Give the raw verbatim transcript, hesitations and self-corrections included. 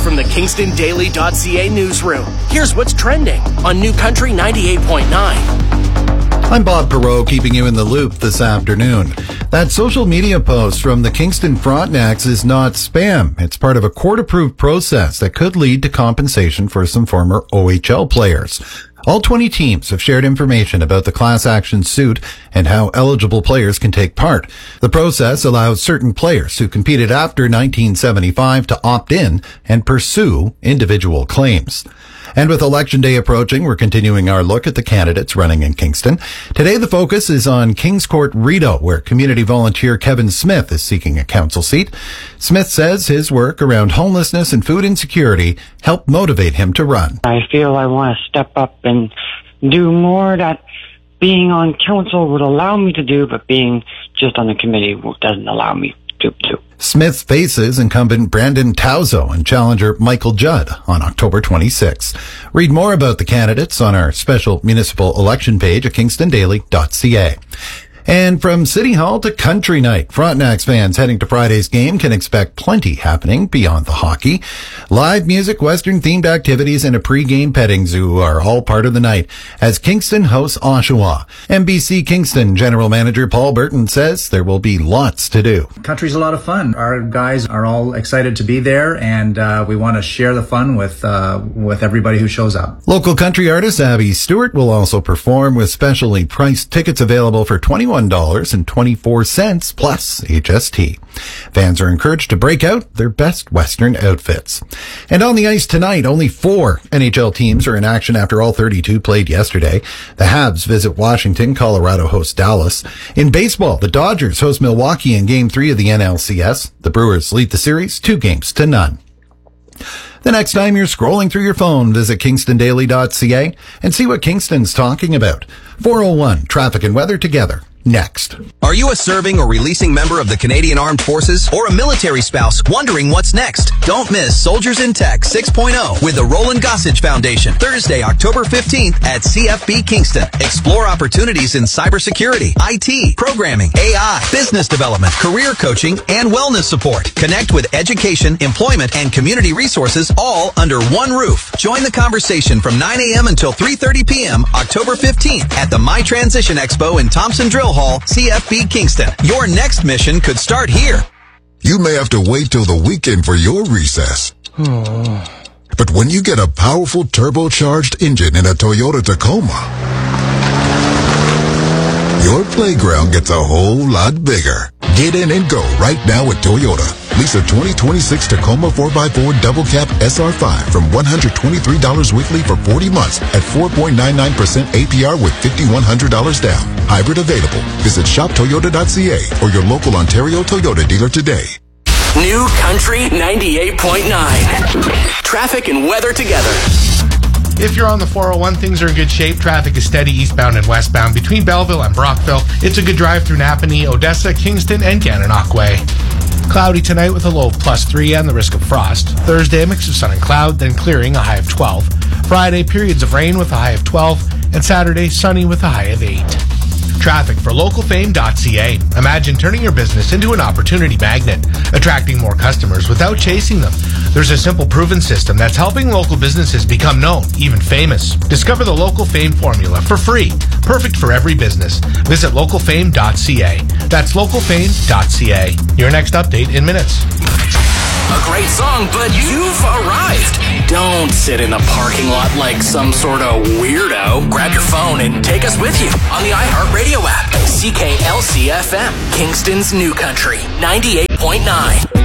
from the Kingston Daily dot C A newsroom. Here's what's trending on New Country ninety-eight point nine. I'm Bob Perot, keeping you in the loop this afternoon. That social media post from the Kingston Frontenacs is not spam. It's part of a court-approved process that could lead to compensation for some former O H L players. All twenty teams have shared information about the class action suit and how eligible players can take part. The process allows certain players who competed after nineteen seventy-five to opt in and pursue individual claims. And with Election Day approaching, we're continuing our look at the candidates running in Kingston. Today, the focus is on Kings Court Rideau, where community volunteer Kevin Smith is seeking a council seat. Smith says his work around homelessness and food insecurity helped motivate him to run. I feel I want to step up and do more that being on council would allow me to do, but being just on the committee doesn't allow me to do. Smith faces incumbent Brandon Tauzo and challenger Michael Judd on October twenty-sixth. Read more about the candidates on our special municipal election page at kingston daily dot C A. And from City Hall to Country Night, Frontenacs fans heading to Friday's game can expect plenty happening beyond the hockey. Live music, Western-themed activities, and a pre-game petting zoo are all part of the night as Kingston hosts Oshawa. N B C Kingston General Manager Paul Burton says there will be lots to do. Country's a lot of fun. Our guys are all excited to be there, and uh, we want to share the fun with uh, with everybody who shows up. Local country artist Abby Stewart will also perform with specially priced tickets available for twenty-one dollars and twenty-four cents plus H S T. Fans are encouraged to break out their best Western outfits. And on the ice tonight, only four N H L teams are in action after all thirty-two played yesterday. The Habs visit Washington, Colorado hosts Dallas. In baseball, the Dodgers host Milwaukee in Game three of the N L C S. The Brewers lead the series two games to none. The next time you're scrolling through your phone, visit kingston daily dot C A and see what Kingston's talking about. four oh one, traffic and weather together. Next. Are you a serving or releasing member of the Canadian Armed Forces or a military spouse wondering what's next? Don't miss Soldiers in Tech six point oh with the Roland Gossage Foundation, Thursday, October fifteenth at C F B Kingston. Explore opportunities in cybersecurity, I T, programming, A I, business development, career coaching, and wellness support. Connect with education, employment, and community resources all under one roof. Join the conversation from nine a.m. until three thirty p.m. October fifteenth at the My Transition Expo in Thompson Drill Hall, C F B Kingston. Your next mission could start here. You may have to wait till the weekend for your recess. But when you get a powerful turbocharged engine in a Toyota Tacoma, your playground gets a whole lot bigger. Get in and go right now at Toyota. Lease a twenty twenty-six Tacoma four by four Double Cab S R five from one hundred twenty-three dollars weekly for forty months at four point nine nine percent A P R with five thousand one hundred dollars down. Hybrid available. Visit shop toyota dot C A or your local Ontario Toyota dealer today. New Country ninety-eight point nine. Traffic and weather together. If you're on the four oh one, things are in good shape. Traffic is steady eastbound and westbound between Belleville and Brockville. It's a good drive through Napanee, Odessa, Kingston, and Gananoque Way. Cloudy tonight with a low of plus three and the risk of frost. Thursday, a mix of sun and cloud, then clearing, a high of twelve. Friday, periods of rain with a high of twelve. And Saturday, sunny with a high of eight. Traffic for local fame dot C A. Imagine turning your business into an opportunity magnet, attracting more customers without chasing them. There's a simple, proven system that's helping local businesses become known, even famous. Discover the Local Fame formula for free, perfect for every business. Visit local fame dot C A. That's local fame dot C A. Your next update in minutes. A great song, but you've arrived. Don't sit in the parking lot like some sort of weirdo. Grab your phone and take us with you on the iHeartRadio app. C K L C F M, Kingston's New Country, ninety-eight point nine.